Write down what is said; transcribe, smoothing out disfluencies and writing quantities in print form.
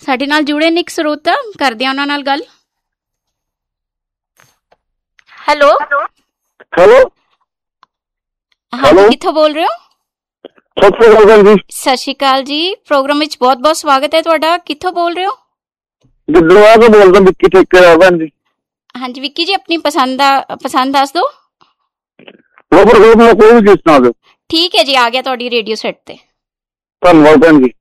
ਸਾਡੇ ਨਾਲ ਜੁੜੇ ਨੇ ਇੱਕ ਸਰੋਤਾ, ਕਰਦੇ ਆ ਉਹਨਾਂ ਨਾਲ ਗੱਲ। ਹੈਲੋ ਹੈਲੋ ਹਾਂਜੀ, ਕਿੱਥੋਂ ਬੋਲ ਰਹੇ ਹੋ? ਸਤਿ ਸ਼੍ਰੀ ਅਕਾਲ ਜੀ। ਸਤਿ ਸ਼੍ਰੀ ਅਕਾਲ ਜੀ, ਪ੍ਰੋਗਰਾਮ ਵਿੱਚ ਬਹੁਤ ਬਹੁਤ ਸਵਾਗਤ ਹੈ ਤੁਹਾਡਾ। ਕਿੱਥੋਂ ਬੋਲ ਰਹੇ ਹੋ? ਗਿੱਦੜਵਾ ਤੋਂ ਬੋਲਦਾ, ਵਿੱਕੀ ਠੇਕੇਦਾਰ ਭੈਣ ਜੀ। ਹਾਂਜੀ ਵਿੱਕੀ ਜੀ, ਆਪਣੀ ਪਸੰਦ ਦੱਸ ਦਿਓ। ਕੋਈ ਵੀ ਚੀਜ਼ ਸੁਣਾ ਦਿਓ। ਠੀਕ ਹੈ ਜੀ, ਆ ਗਿਆ ਤੁਹਾਡੀ ਰੇਡੀਓ ਸੈੱਟ ਤੇ। ਧੰਨਵਾਦ ਭੈਣ ਜੀ।